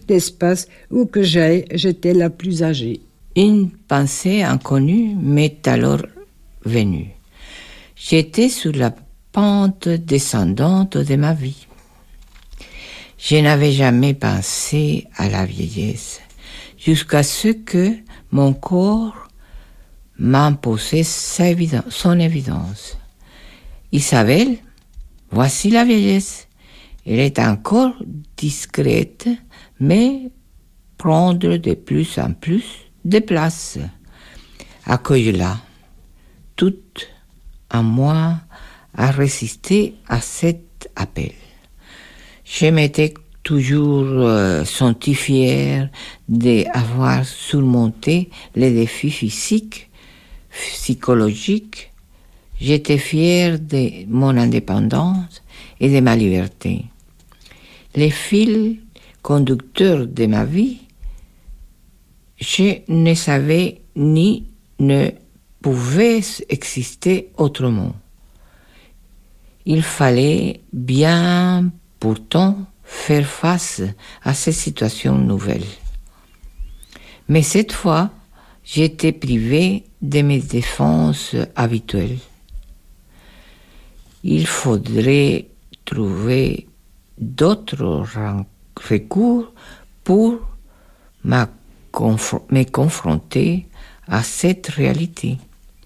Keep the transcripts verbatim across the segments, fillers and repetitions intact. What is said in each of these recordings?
d'espace où que j'aille, j'étais la plus âgée. Une pensée inconnue m'est alors venue. J'étais sur la pente descendante de ma vie. Je n'avais jamais pensé à la vieillesse, jusqu'à ce que mon corps m'imposait son évidence. Isabelle, voici la vieillesse. Elle est encore discrète, mais prendre de plus en plus de place. Accueille-la. Tout en moi a résisté à cet appel. Je m'étais toujours euh, senti fière d'avoir surmonté les défis physiques, psychologiques. J'étais fière de mon indépendance et de ma liberté. Les fils conducteurs de ma vie, je ne savais ni ne pouvais exister autrement. Il fallait bien pourtant faire face à ces situations nouvelles. Mais cette fois, j'étais privée de mes défenses habituelles. Il faudrait trouver d'autres recours pour me confronter à cette réalité.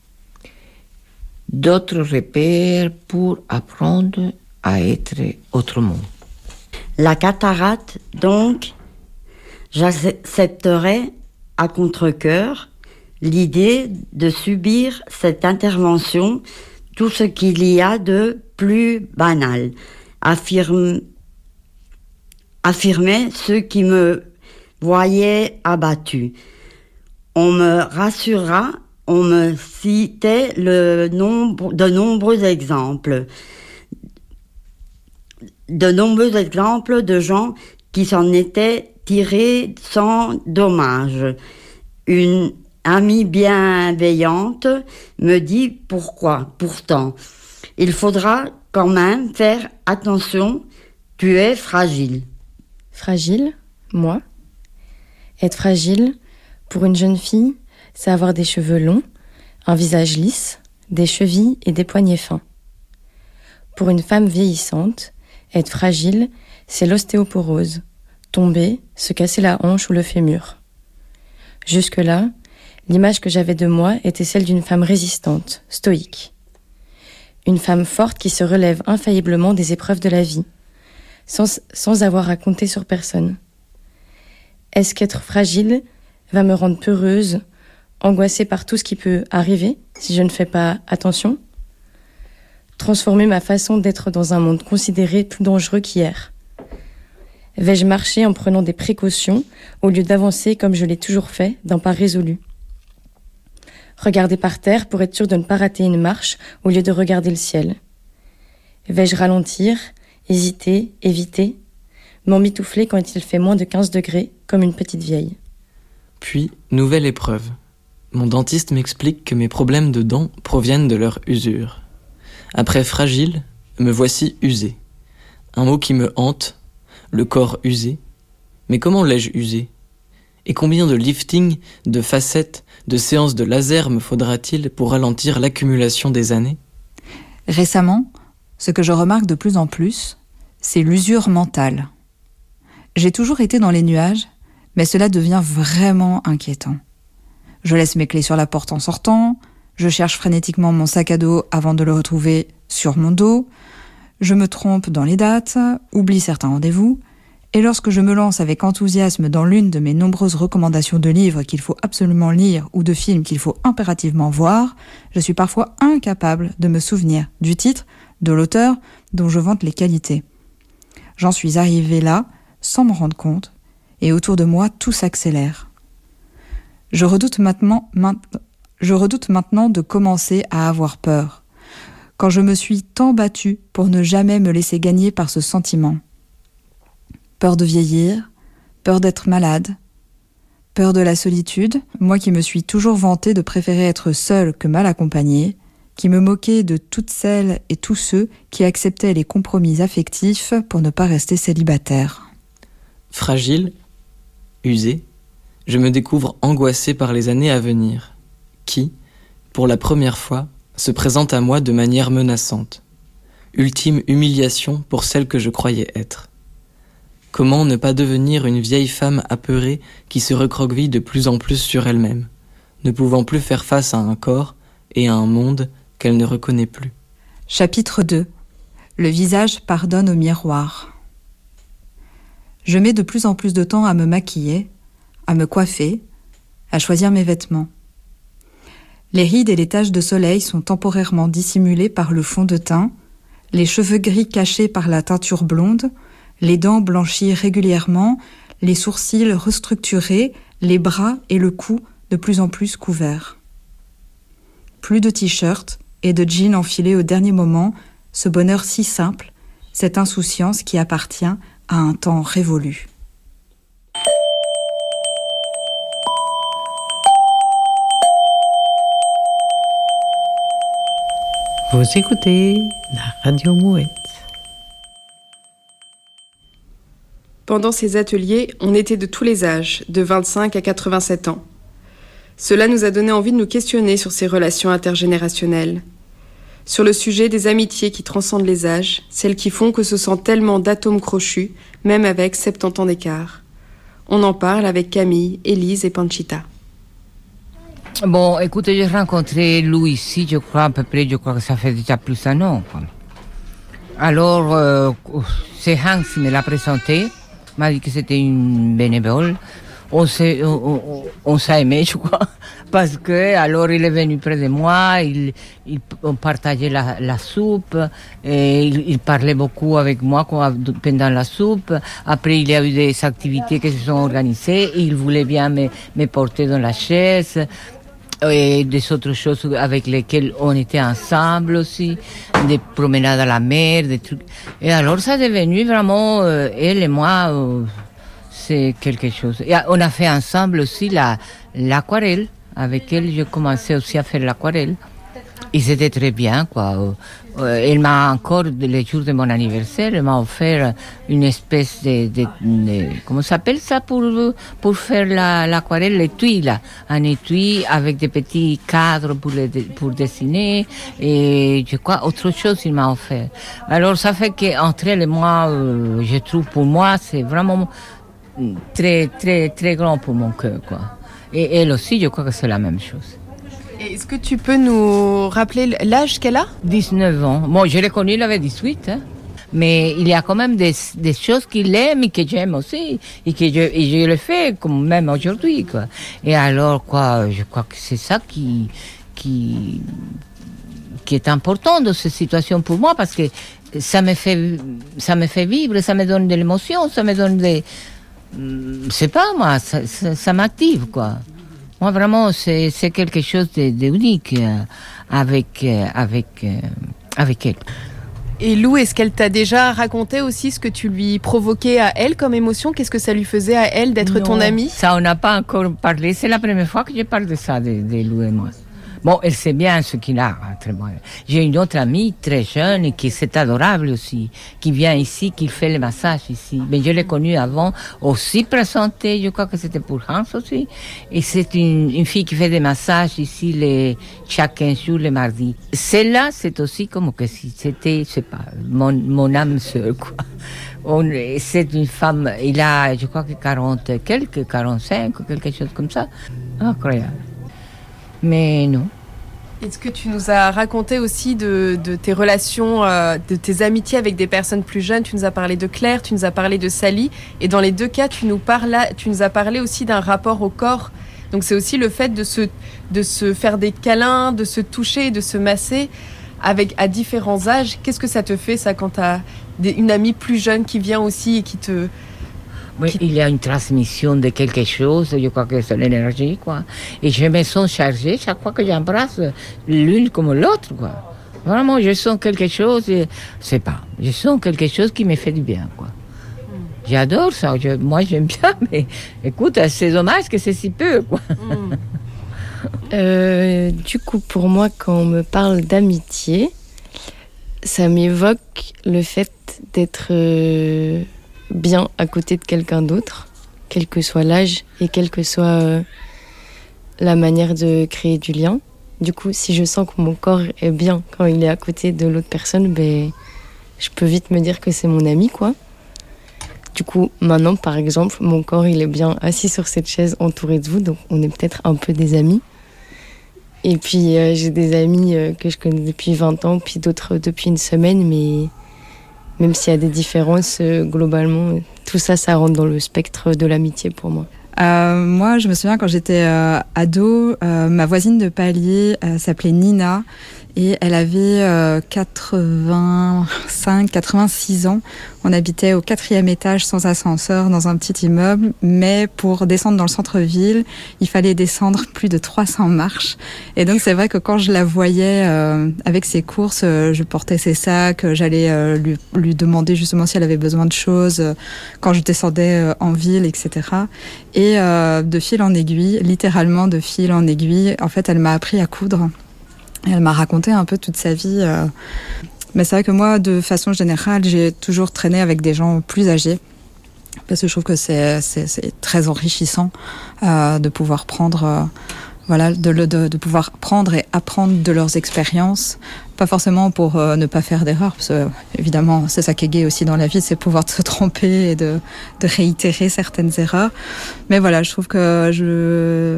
D'autres repères pour apprendre à être autrement. La cataracte, donc, j'accepterais à contre-cœur l'idée de subir cette intervention, tout ce qu'il y a de plus banal. Affirme, affirmait ceux qui me voyaient abattu. On me rassurera, on me citait le nombre, de nombreux exemples. De nombreux exemples de gens qui s'en étaient tirés sans dommage. Une amie bienveillante me dit pourquoi, pourtant. Il faudra quand même faire attention, tu es fragile. Fragile, moi? Être fragile, pour une jeune fille, c'est avoir des cheveux longs, un visage lisse, des chevilles et des poignets fins. Pour une femme vieillissante, être fragile, c'est l'ostéoporose, tomber, se casser la hanche ou le fémur. Jusque-là, l'image que j'avais de moi était celle d'une femme résistante, stoïque. Une femme forte qui se relève infailliblement des épreuves de la vie, sans, sans avoir à compter sur personne. Est-ce qu'être fragile va me rendre peureuse, angoissée par tout ce qui peut arriver si je ne fais pas attention ? Transformer ma façon d'être dans un monde considéré plus dangereux qu'hier ? Vais-je marcher en prenant des précautions au lieu d'avancer comme je l'ai toujours fait, d'un pas résolu ? Regarder par terre pour être sûr de ne pas rater une marche au lieu de regarder le ciel ? Vais-je ralentir, hésiter, éviter ? M'emmitoufler quand il fait moins de quinze degrés, comme une petite vieille ? Puis, nouvelle épreuve. Mon dentiste m'explique que mes problèmes de dents proviennent de leur usure. Après fragile, me voici usé. Un mot qui me hante, le corps usé. Mais comment l'ai-je usé ? Et combien de lifting, de facettes, de séances de laser me faudra-t-il pour ralentir l'accumulation des années ? Récemment, ce que je remarque de plus en plus, c'est l'usure mentale. J'ai toujours été dans les nuages, mais cela devient vraiment inquiétant. Je laisse mes clés sur la porte en sortant, je cherche frénétiquement mon sac à dos avant de le retrouver sur mon dos, je me trompe dans les dates, oublie certains rendez-vous, et lorsque je me lance avec enthousiasme dans l'une de mes nombreuses recommandations de livres qu'il faut absolument lire ou de films qu'il faut impérativement voir, je suis parfois incapable de me souvenir du titre, de l'auteur dont je vante les qualités. J'en suis arrivée là, sans m'en rendre compte, et autour de moi tout s'accélère. Je redoute maintenant, je redoute maintenant de commencer à avoir peur, quand je me suis tant battue pour ne jamais me laisser gagner par ce sentiment. Peur de vieillir, peur d'être malade, peur de la solitude, moi qui me suis toujours vantée de préférer être seule que mal accompagnée, qui me moquais de toutes celles et tous ceux qui acceptaient les compromis affectifs pour ne pas rester célibataire. Fragile, usé, je me découvre angoissé par les années à venir, qui, pour la première fois, se présentent à moi de manière menaçante. Ultime humiliation pour celle que je croyais être. Comment ne pas devenir une vieille femme apeurée qui se recroqueville de plus en plus sur elle-même, ne pouvant plus faire face à un corps et à un monde qu'elle ne reconnaît plus. Chapitre deux. Le visage pardonne au miroir. Je mets de plus en plus de temps à me maquiller, à me coiffer, à choisir mes vêtements. Les rides et les taches de soleil sont temporairement dissimulées par le fond de teint, les cheveux gris cachés par la teinture blonde, les dents blanchies régulièrement, les sourcils restructurés, les bras et le cou de plus en plus couverts. Plus de t-shirt et de jeans enfilés au dernier moment, ce bonheur si simple, cette insouciance qui appartient à un temps révolu. Vous écoutez la Radio Mouette. Pendant ces ateliers, on était de tous les âges, de vingt-cinq à quatre-vingt-sept ans. Cela nous a donné envie de nous questionner sur ces relations intergénérationnelles, sur le sujet des amitiés qui transcendent les âges, celles qui font que ce sont tellement d'atomes crochus, même avec soixante-dix ans d'écart. On en parle avec Camille, Élise et Panchita. Bon, écoutez, j'ai rencontré Lou ici, je crois, à peu près, je crois que ça fait déjà plus d'un an, quoi. Alors, euh, c'est Hans qui me l'a présenté, m'a dit que c'était une bénévole. On s'est, on, on, on s'est aimé, je crois, parce que, alors, il est venu près de moi, il, il, on partageait la, la soupe, et il, il parlait beaucoup avec moi pendant la soupe. Après, il y a eu des activités qui se sont organisées, et il voulait bien me, me porter dans la chaise, et des autres choses avec lesquelles on était ensemble aussi, des promenades à la mer, des trucs. Et alors, ça est devenu vraiment, euh, elle et moi, euh, c'est quelque chose. Et on a fait ensemble aussi la, l'aquarelle. Avec elle, j'ai commencé aussi à faire l'aquarelle. Et c'était très bien, quoi. Euh, elle m'a encore, le jour de mon anniversaire, elle m'a offert une espèce de, de, de comment s'appelle ça pour, pour faire la, l'aquarelle, l'étui, là. Un étui avec des petits cadres pour, les, pour dessiner. Et je crois, autre chose, il m'a offert. Alors, ça fait qu'entre elle et moi, euh, je trouve, pour moi, c'est vraiment très, très, très grand pour mon cœur, quoi. Et elle aussi, je crois que c'est la même chose. Et est-ce que tu peux nous rappeler l'âge qu'elle a ? dix-neuf ans. Bon, je l'ai connue, elle avait dix-huit, hein. Mais il y a quand même des, des choses qu'il aime et que j'aime aussi. Et que je, et je le fais, comme même aujourd'hui, quoi. Et alors, quoi, je crois que c'est ça qui, qui, qui est important dans cette situation pour moi, parce que ça me fait, ça me fait vivre, ça me donne de l'émotion, ça me donne des, c'est pas moi, ça, ça, ça m'active, quoi. Moi, vraiment, c'est, c'est quelque chose de, de unique euh, avec, euh, avec, euh, avec elle. Et Lou, est-ce qu'elle t'a déjà raconté aussi ce que tu lui provoquais à elle comme émotion ? Qu'est-ce que ça lui faisait à elle d'être non, ton amie ? Ça, on n'a pas encore parlé. C'est la première fois que je parle de ça, de, de Lou et moi. Bon, elle sait bien ce qu'il a. J'ai une autre amie très jeune et qui c'est adorable aussi, qui vient ici, qui fait le massage ici. Mais je l'ai connue avant, aussi présentée, je crois que c'était pour Hans aussi. Et c'est une, une fille qui fait des massages ici les, chaque quinze jours, le mardi. Celle-là, c'est aussi comme que si c'était, je sais pas, mon, mon âme sœur, quoi. On, c'est une femme, il a, je crois que quarante, quelques, quarante-cinq, ou quelque chose comme ça. Incroyable. Mais non. Est-ce que tu nous as raconté aussi de, de tes relations, euh, de tes amitiés avec des personnes plus jeunes ? Tu nous as parlé de Claire, tu nous as parlé de Sally. Et dans les deux cas, tu nous, parles, tu nous as parlé aussi d'un rapport au corps. Donc c'est aussi le fait de se, de se faire des câlins, de se toucher, de se masser avec, à différents âges. Qu'est-ce que ça te fait, ça, quand tu as une amie plus jeune qui vient aussi et qui te... Oui, il y a une transmission de quelque chose, je crois que c'est l'énergie, quoi. Et je me sens chargée chaque fois que j'embrasse l'une comme l'autre, quoi. Vraiment, je sens quelque chose, je sais pas, je sens quelque chose qui me fait du bien, quoi. Mm. J'adore ça, je, moi j'aime bien, mais écoute, c'est dommage que c'est si peu, quoi. Mm. euh, du coup, pour moi, quand on me parle d'amitié, ça m'évoque le fait d'être... Euh, bien à côté de quelqu'un d'autre, quel que soit l'âge et quelle que soit euh, la manière de créer du lien. Du coup, si je sens que mon corps est bien quand il est à côté de l'autre personne, ben, je peux vite me dire que c'est mon ami, quoi. Du coup, maintenant, par exemple, mon corps, il est bien assis sur cette chaise entouré de vous, donc on est peut-être un peu des amis. Et puis, euh, j'ai des amis euh, que je connais depuis vingt ans, puis d'autres depuis une semaine, mais même s'il y a des différences, euh, globalement, tout ça, ça rentre dans le spectre de l'amitié pour moi. Euh, moi, je me souviens quand j'étais euh, ado, euh, ma voisine de palier euh, s'appelait Nina et elle avait euh, quatre-vingt-cinq, quatre-vingt-six ans. On habitait au quatrième étage sans ascenseur dans un petit immeuble, mais pour descendre dans le centre-ville, il fallait descendre plus de trois cents marches. Et donc c'est vrai que quand je la voyais euh, avec ses courses, euh, je portais ses sacs, euh, j'allais euh, lui, lui demander justement si elle avait besoin de choses euh, quand je descendais euh, en ville, et cetera. Et euh, de fil en aiguille, littéralement de fil en aiguille, en fait, elle m'a appris à coudre. Et elle m'a raconté un peu toute sa vie. Euh... Mais c'est vrai que moi, de façon générale, j'ai toujours traîné avec des gens plus âgés. Parce que je trouve que c'est, c'est, c'est très enrichissant euh, de pouvoir prendre... Euh, voilà, de, de, de pouvoir prendre et apprendre de leurs expériences. Pas forcément pour euh, ne pas faire d'erreurs, parce que évidemment, c'est ça qui est gai aussi dans la vie, c'est pouvoir se tromper et de, de réitérer certaines erreurs. Mais voilà, je trouve que je...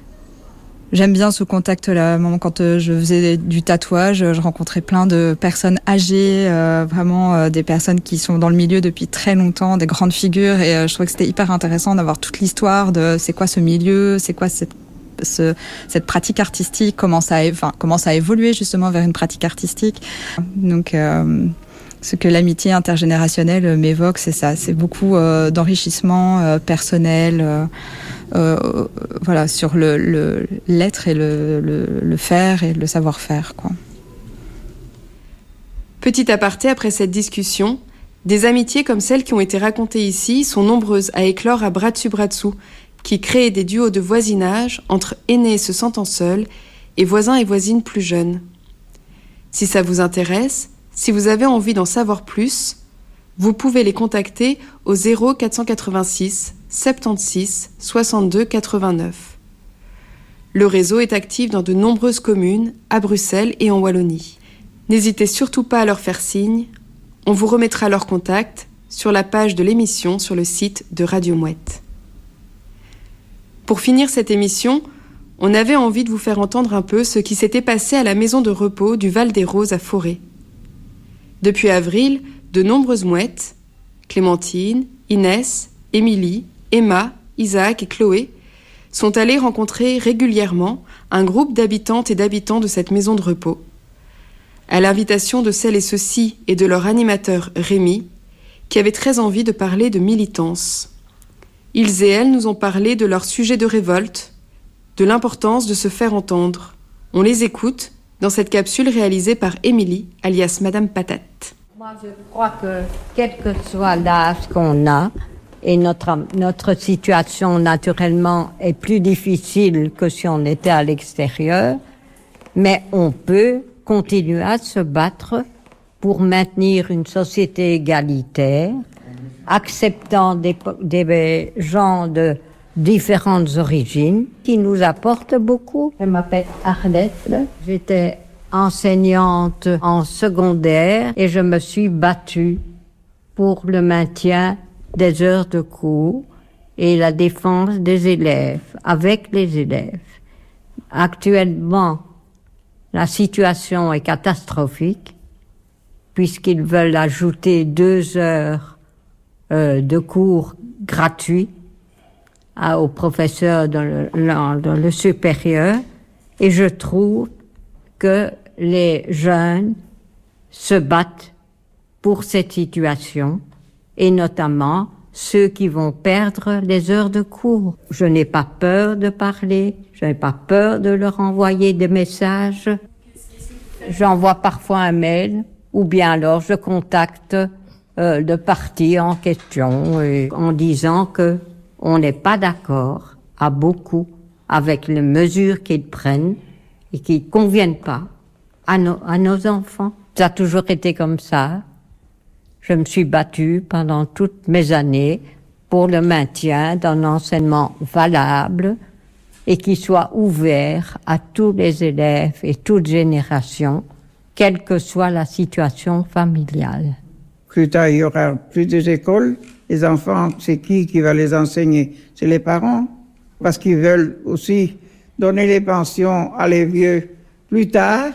J'aime bien ce contact-là. Quand je faisais du tatouage, je rencontrais plein de personnes âgées, euh, vraiment euh, des personnes qui sont dans le milieu depuis très longtemps, des grandes figures. Et euh, je trouvais que c'était hyper intéressant d'avoir toute l'histoire de c'est quoi ce milieu, c'est quoi cette, ce, cette pratique artistique, comment ça, a, enfin, comment ça a évolué justement vers une pratique artistique. Donc, euh, ce que l'amitié intergénérationnelle m'évoque, c'est ça. C'est beaucoup euh, d'enrichissement euh, personnel. Euh, Euh, voilà, sur le, le, l'être et le, le, le faire et le savoir-faire, quoi. Petit aparté après cette discussion, des amitiés comme celles qui ont été racontées ici sont nombreuses à éclore à bras dessus bras dessous, qui créent des duos de voisinage entre aînés se sentant seuls et voisins et voisines plus jeunes. Si ça vous intéresse, si vous avez envie d'en savoir plus, vous pouvez les contacter au zéro quatre cent quatre-vingt-six soixante-seize soixante-deux quatre-vingt-neuf. Le réseau est actif dans de nombreuses communes, à Bruxelles et en Wallonie. N'hésitez surtout pas à leur faire signe. On vous remettra leurs contacts sur la page de l'émission sur le site de Radio Mouette. Pour finir cette émission, on avait envie de vous faire entendre un peu ce qui s'était passé à la maison de repos du Val des Roses à Forêt. Depuis avril, de nombreuses mouettes, Clémentine, Inès, Émilie, Emma, Isaac et Chloé, sont allées rencontrer régulièrement un groupe d'habitantes et d'habitants de cette maison de repos. À l'invitation de celles et ceux-ci et de leur animateur Rémi, qui avait très envie de parler de militance. Ils et elles nous ont parlé de leur sujet de révolte, de l'importance de se faire entendre. On les écoute dans cette capsule réalisée par Émilie, alias Madame Patate. Moi, je crois que quel que soit l'âge qu'on a, et notre, notre situation, naturellement, est plus difficile que si on était à l'extérieur, mais on peut continuer à se battre pour maintenir une société égalitaire, acceptant des, des gens de différentes origines, qui nous apportent beaucoup. Je m'appelle Arlette, j'étais enseignante en secondaire et je me suis battue pour le maintien des heures de cours et la défense des élèves, avec les élèves. Actuellement, la situation est catastrophique puisqu'ils veulent ajouter deux heures euh, de cours gratuits à, aux professeurs dans le, dans le supérieur, et je trouve que les jeunes se battent pour cette situation, et notamment ceux qui vont perdre les heures de cours. Je n'ai pas peur de parler, je n'ai pas peur de leur envoyer des messages. J'envoie parfois un mail, ou bien alors je contacte euh, le parti en question et en disant que on n'est pas d'accord à beaucoup avec les mesures qu'ils prennent et qui ne conviennent pas à, no, à nos enfants. Ça a toujours été comme ça. Je me suis battue pendant toutes mes années pour le maintien d'un enseignement valable et qui soit ouvert à tous les élèves et toutes générations, quelle que soit la situation familiale. Plus tard, il y aura plus d'écoles. Les enfants, c'est qui qui va les enseigner? C'est les parents, parce qu'ils veulent aussi donner les pensions à les vieux plus tard,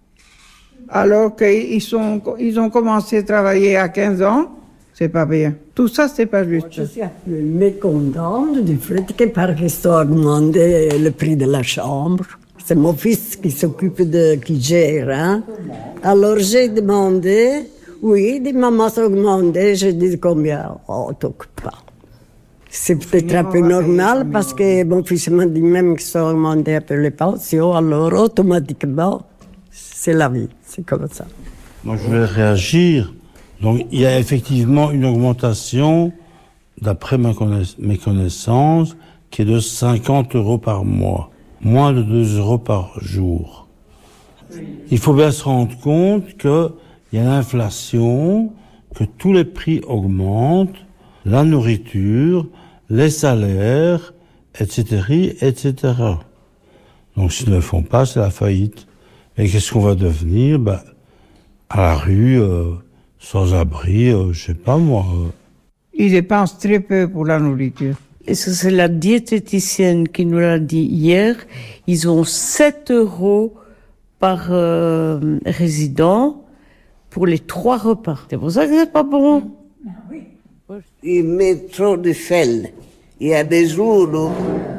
alors qu'ils sont, ils ont commencé à travailler à quinze ans. C'est pas bien. Tout ça, c'est pas juste. Je suis un peu mécontente du fait que par histoire demandé le prix de la chambre. C'est mon fils qui s'occupe de, qui gère, hein. Alors j'ai demandé, oui, des mamans ont demandé, j'ai dit combien? Oh, t'occupe pas. C'est peut-être un peu normal parce que mon fils m'a dit même qu'ils ont demandé un peu les pensions, alors automatiquement, c'est la vie, c'est comme ça. Moi, je vais réagir. Donc, il y a effectivement une augmentation, d'après mes connaissances, qui est de cinquante euros par mois, moins de deux euros par jour. Il faut bien se rendre compte qu'il y a l'inflation, que tous les prix augmentent, la nourriture, les salaires, et cetera, et cetera. Donc, s'ils ne le font pas, c'est la faillite. Et qu'est-ce qu'on va devenir? Ben, à la rue, euh, sans abri, euh, je sais pas moi. Euh. Ils dépensent très peu pour la nourriture. Et ça, c'est la diététicienne qui nous l'a dit hier. Ils ont sept euros par euh, résident pour les trois repas. C'est pour ça que c'est pas bon. Ils mettent trop de sel. Il y a des jours où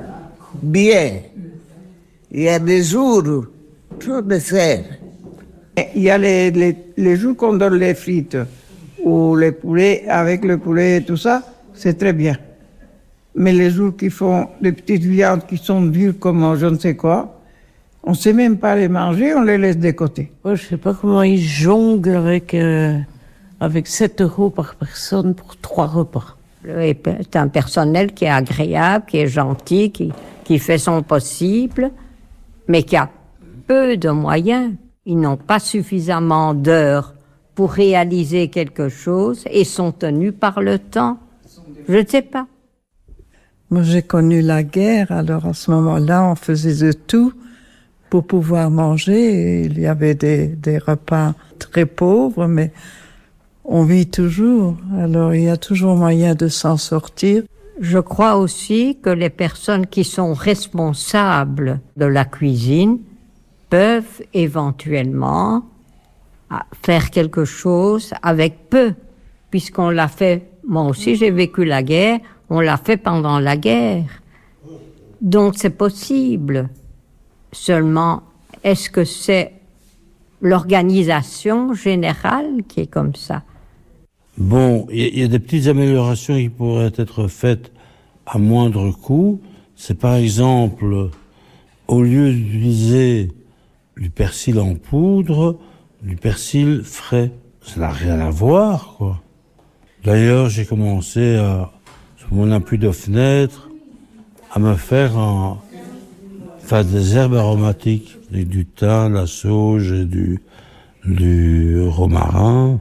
bien. Il y a des jours où trop de sel. Il y a les, les, les jours qu'on donne les frites ou les poulets, avec le poulet et tout ça, c'est très bien. Mais les jours qui font des petites viandes qui sont dures comme je ne sais quoi, on ne sait même pas les manger, on les laisse de côté. Ouais, je ne sais pas comment ils jonglent avec, euh, avec sept euros par personne pour trois repas. C'est un personnel qui est agréable, qui est gentil, qui, qui fait son possible, mais qui a peu de moyens. Ils n'ont pas suffisamment d'heures pour réaliser quelque chose et sont tenus par le temps. Je ne sais pas. Moi, j'ai connu la guerre, alors à ce moment-là, on faisait de tout pour pouvoir manger. Et il y avait des, des repas très pauvres, mais on vit toujours. Alors, il y a toujours moyen de s'en sortir. Je crois aussi que les personnes qui sont responsables de la cuisine peuvent éventuellement faire quelque chose avec peu, puisqu'on l'a fait, moi aussi j'ai vécu la guerre, on l'a fait pendant la guerre. Donc c'est possible. Seulement, est-ce que c'est l'organisation générale qui est comme ça? Bon, il y, y a des petites améliorations qui pourraient être faites à moindre coût. C'est par exemple, au lieu d'utiliser du persil en poudre, du persil frais. Ça n'a rien à voir, quoi. D'ailleurs, j'ai commencé à, sur mon appui de fenêtre, à me faire un, enfin, des herbes aromatiques, avec du thym, de la sauge et du, du romarin.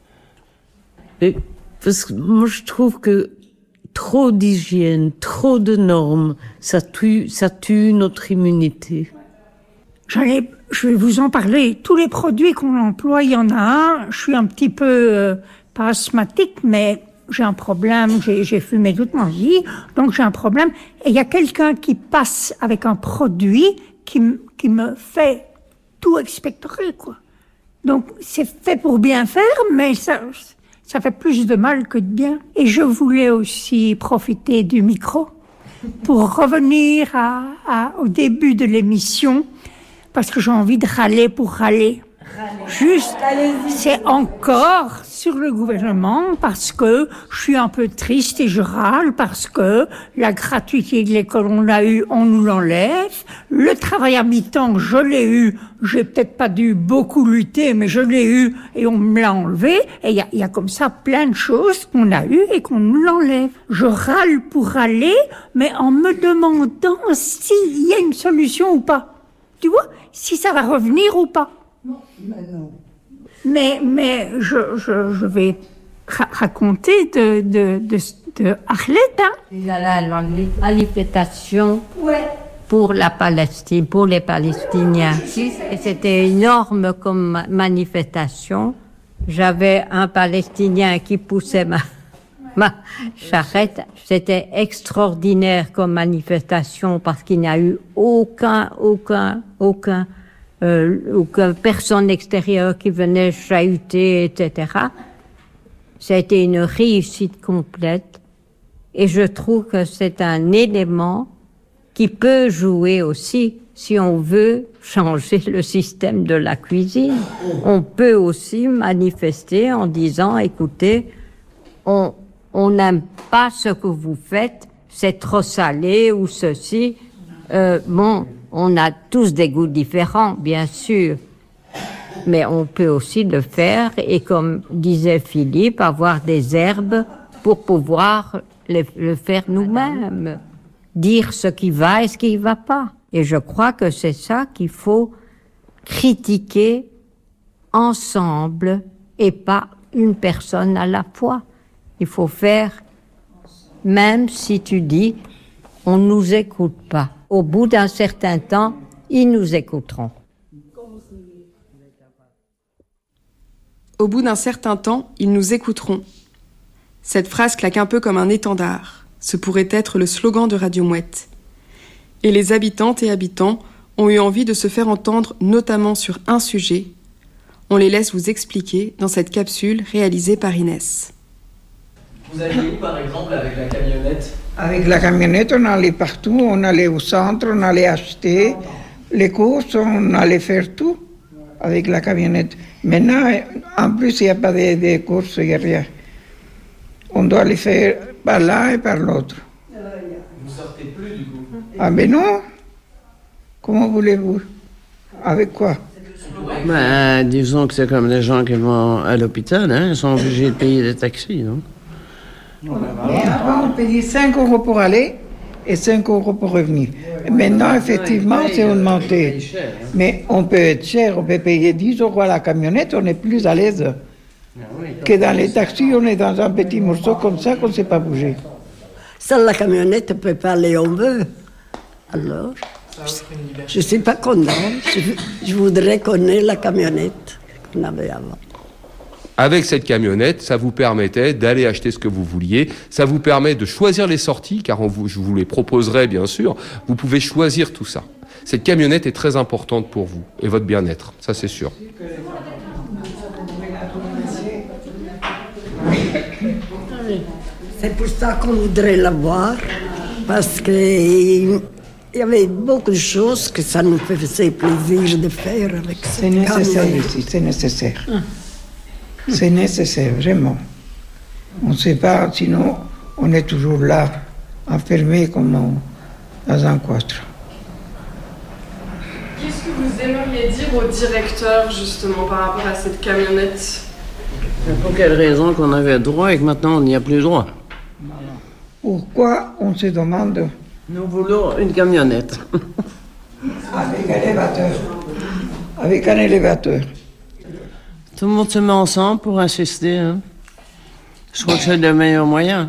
Et parce que moi, je trouve que trop d'hygiène, trop de normes, ça tue, ça tue notre immunité. J'allais, je vais vous en parler. Tous les produits qu'on emploie, il y en a un. Je suis un petit peu, euh, pas asthmatique, mais j'ai un problème. J'ai, j'ai fumé toute ma vie, donc j'ai un problème. Et il y a quelqu'un qui passe avec un produit qui, m- qui me fait tout expectorer, quoi. Donc, c'est fait pour bien faire, mais ça, ça fait plus de mal que de bien. Et je voulais aussi profiter du micro pour revenir à, à, au début de l'émission, parce que j'ai envie de râler pour râler. Juste, c'est encore sur le gouvernement parce que je suis un peu triste et je râle parce que la gratuité de l'école, on l'a eu, on nous l'enlève. Le travail à mi-temps, je l'ai eu. J'ai peut-être pas dû beaucoup lutter, mais je l'ai eu et on me l'a enlevé. Et il y a, y a comme ça plein de choses qu'on a eues et qu'on nous l'enlève. Je râle pour râler, mais en me demandant s'il y a une solution ou pas. Tu vois, si ça va revenir ou pas. Non, mais non. Mais, mais je, je, je vais ra- raconter de, de, de, de Arleta. Il y a la manifestation pour la Palestine, pour les Palestiniens. Et c'était énorme comme manifestation. J'avais un Palestinien qui poussait ma, ma charrette. C'était extraordinaire comme manifestation parce qu'il n'y a eu aucun, aucun, aucun, euh, aucun personne extérieure qui venait chahuter, et cetera. Ça a été une réussite complète et je trouve que c'est un élément qui peut jouer aussi si on veut changer le système de la cuisine. On peut aussi manifester en disant, écoutez, on on n'aime pas ce que vous faites, c'est trop salé ou ceci. Euh, bon, on a tous des goûts différents, bien sûr. Mais on peut aussi le faire et comme disait Philippe, avoir des herbes pour pouvoir le, le faire nous-mêmes. Dire ce qui va et ce qui ne va pas. Et je crois que c'est ça qu'il faut critiquer ensemble et pas une personne à la fois. Il faut faire, même si tu dis, on ne nous écoute pas. Au bout d'un certain temps, ils nous écouteront. Au bout d'un certain temps, ils nous écouteront. Cette phrase claque un peu comme un étendard. Ce pourrait être le slogan de Radio Mouette. Et les habitantes et habitants ont eu envie de se faire entendre, notamment sur un sujet. On les laisse vous expliquer dans cette capsule réalisée par Inès. Vous alliez où, par exemple, avec la camionnette? Avec la camionnette, on allait partout. On allait au centre, on allait acheter les courses, on allait faire tout avec la camionnette. Maintenant, en plus, il n'y a pas de, de courses, il n'y a rien. On doit les faire par l'un et par l'autre. Vous sortez plus, du coup? Ah ben non. Comment voulez-vous? Avec quoi? Ben, disons que c'est comme les gens qui vont à l'hôpital, hein, ils sont obligés de payer des taxis, non? Et avant, on payait cinq euros pour aller et cinq euros pour revenir. Maintenant, effectivement, c'est augmenté. Mais on peut être cher, on peut payer dix euros à la camionnette, on est plus à l'aise que dans les taxis, on est dans un petit morceau comme ça qu'on ne sait pas bouger. Sans la camionnette, on ne peut pas aller où on veut. Alors, je ne suis pas contente. Je, je voudrais connaître la camionnette qu'on avait avant. Avec cette camionnette, ça vous permettait d'aller acheter ce que vous vouliez. Ça vous permet de choisir les sorties, car on vous, je vous les proposerai bien sûr. Vous pouvez choisir tout ça. Cette camionnette est très importante pour vous et votre bien-être, ça c'est sûr. C'est pour ça qu'on voudrait l'avoir, parce qu'il y avait beaucoup de choses que ça nous faisait plaisir de faire avec cette camionnette. C'est nécessaire ici, c'est nécessaire. Ah. C'est nécessaire, vraiment. On ne sait pas, sinon on est toujours là, enfermé comme on, dans un cloître. Qu'est-ce que vous aimeriez dire au directeur, justement, par rapport à cette camionnette? Pour quelle raison qu'on avait droit et que maintenant on n'y a plus droit? Pourquoi on se demande? Nous voulons une camionnette. Avec un élévateur. Avec un élévateur. Tout le monde se met ensemble pour insister. Hein. Je crois que c'est le meilleur moyen.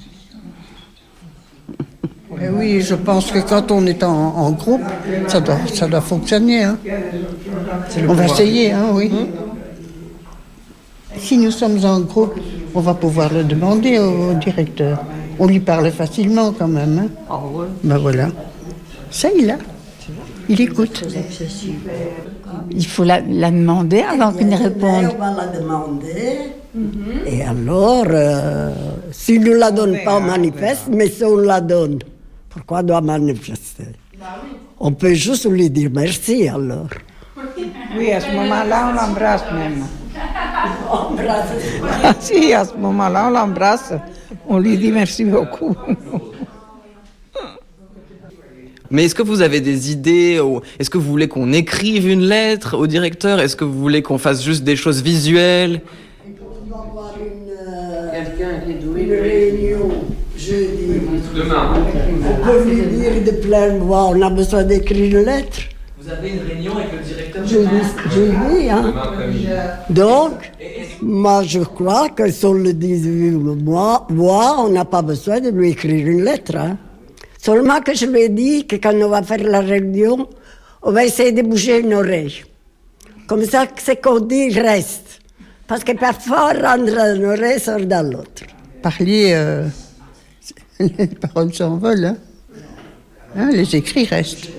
Et oui, je pense que quand on est en, en groupe, ça doit, ça doit fonctionner. Hein. On va essayer, hein, oui. Hum. Si nous sommes en groupe, on va pouvoir le demander au, au directeur. On lui parle facilement quand même. Hein. Ah ouais. Ben voilà. Ça, il a. Il écoute. Il faut la, la demander avant qu'il ne réponde. On va la demander. Mm-hmm. Et alors, euh, si nous ne la donne pas, on manifeste, mais si on la donne, pourquoi on doit manifester? On peut juste lui dire merci alors. Oui, à ce moment-là, on l'embrasse même. Ah, si, à ce moment-là, on l'embrasse. On lui dit merci beaucoup. Mais est-ce que vous avez des idées? Est-ce que vous voulez qu'on écrive une lettre au directeur? Est-ce que vous voulez qu'on fasse juste des choses visuelles? Quelqu'un qui doit une réunion jeudi. Demain. On peut lui dire de pleine voix, on a besoin d'écrire une lettre. Vous avez une réunion avec le directeur? Jeudi, jeudi, hein. Donc. Est-ce Moi, je crois que sur le dix-huit mois, mois, on n'a pas besoin de lui écrire une lettre. Hein. Seulement que je lui ai dit que quand on va faire la réunion, on va essayer de bouger une oreille. Comme ça, ce qu'on dit reste. Parce que parfois, rendre une oreille sort dans l'autre. Parler, euh, les paroles s'envolent. Hein. Hein, les écrits restent.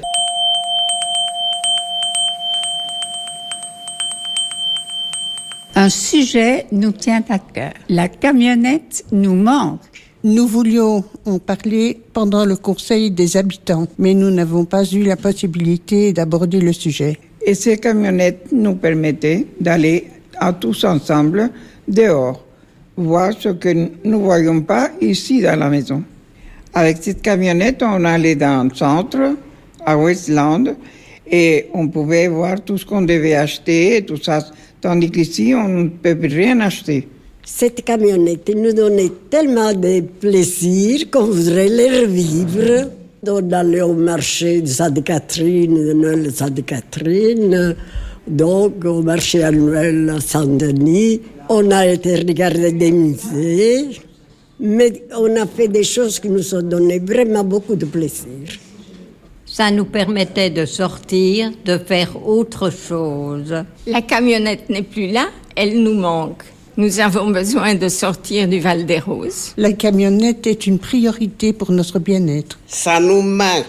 Un sujet nous tient à cœur. La camionnette nous manque. Nous voulions en parler pendant le conseil des habitants, mais nous n'avons pas eu la possibilité d'aborder le sujet. Et ces camionnettes nous permettaient d'aller à tous ensemble dehors, voir ce que nous ne voyons pas ici dans la maison. Avec cette camionnette, on allait dans le centre, à Westland, et on pouvait voir tout ce qu'on devait acheter et tout ça. Tandis qu'ici, on ne peut rien acheter. Cette camionnette nous donnait tellement de plaisir qu'on voudrait les revivre. On allait au marché de Sainte-Catherine, de Noël de Sainte-Catherine, donc au marché annuel à Saint-Denis. On a été regarder des musées, mais on a fait des choses qui nous ont donné vraiment beaucoup de plaisir. Ça nous permettait de sortir, de faire autre chose. La camionnette n'est plus là, elle nous manque. Nous avons besoin de sortir du Val-des-Roses. La camionnette est une priorité pour notre bien-être. Ça nous manque.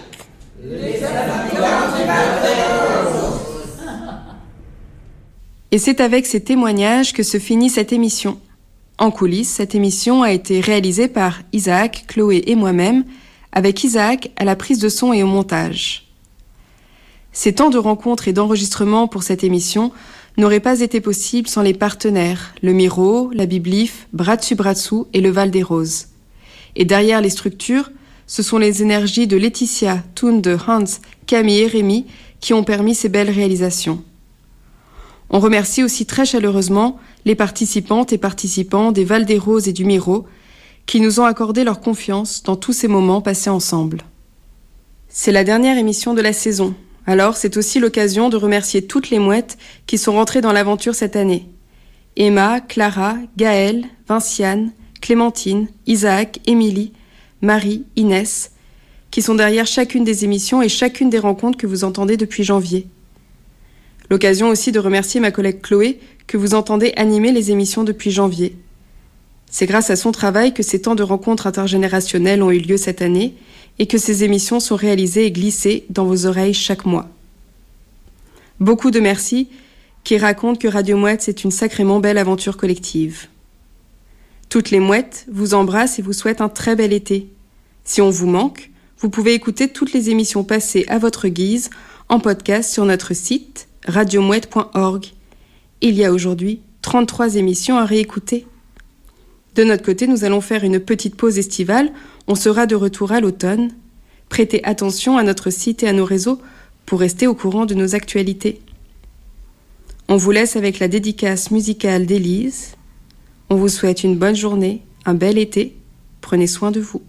Et c'est avec ces témoignages que se finit cette émission. En coulisses, cette émission a été réalisée par Isaac, Chloé et moi-même, avec Isaac à la prise de son et au montage. Ces temps de rencontres et d'enregistrement pour cette émission n'auraient pas été possibles sans les partenaires, le Miro, la Biblif, Bras dessus Bras dessous et le Val-des-Roses. Et derrière les structures, ce sont les énergies de Laetitia, Tunde, Hans, Camille et Rémi qui ont permis ces belles réalisations. On remercie aussi très chaleureusement les participantes et participants des Val-des-Roses et du Miro qui nous ont accordé leur confiance dans tous ces moments passés ensemble. C'est la dernière émission de la saison, alors c'est aussi l'occasion de remercier toutes les mouettes qui sont rentrées dans l'aventure cette année. Emma, Clara, Gaëlle, Vinciane, Clémentine, Isaac, Émilie, Marie, Inès, qui sont derrière chacune des émissions et chacune des rencontres que vous entendez depuis janvier. L'occasion aussi de remercier ma collègue Chloé, que vous entendez animer les émissions depuis janvier. C'est grâce à son travail que ces temps de rencontres intergénérationnelles ont eu lieu cette année et que ces émissions sont réalisées et glissées dans vos oreilles chaque mois. Beaucoup de merci qui racontent que Radio Mouette, c'est une sacrément belle aventure collective. Toutes les mouettes vous embrassent et vous souhaitent un très bel été. Si on vous manque, vous pouvez écouter toutes les émissions passées à votre guise en podcast sur notre site radio mouette point org. Il y a aujourd'hui trente-trois émissions à réécouter. De notre côté, nous allons faire une petite pause estivale. On sera de retour à l'automne. Prêtez attention à notre site et à nos réseaux pour rester au courant de nos actualités. On vous laisse avec la dédicace musicale d'Élise. On vous souhaite une bonne journée, un bel été. Prenez soin de vous.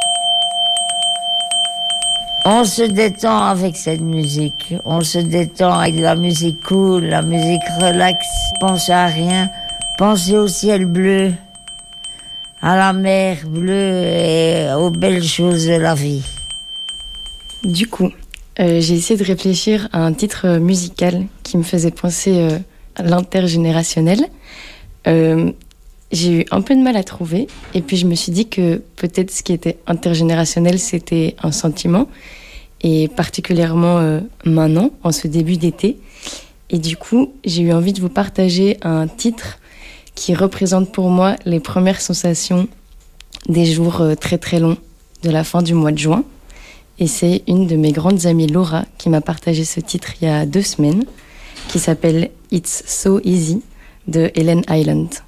On se détend avec cette musique. On se détend avec la musique cool, la musique relax. Pensez à rien. Pensez au ciel bleu, à la mer bleue et aux belles choses de la vie. Du coup, euh, j'ai essayé de réfléchir à un titre musical qui me faisait penser euh, à l'intergénérationnel. Euh, j'ai eu un peu de mal à trouver, et puis je me suis dit que peut-être ce qui était intergénérationnel, c'était un sentiment, et particulièrement euh, maintenant, en ce début d'été. Et du coup, j'ai eu envie de vous partager un titre qui représente pour moi les premières sensations des jours euh, très très longs de la fin du mois de juin. Et c'est une de mes grandes amies, Laura, qui m'a partagé ce titre il y a deux semaines, qui s'appelle « It's So Easy » de Helen Island.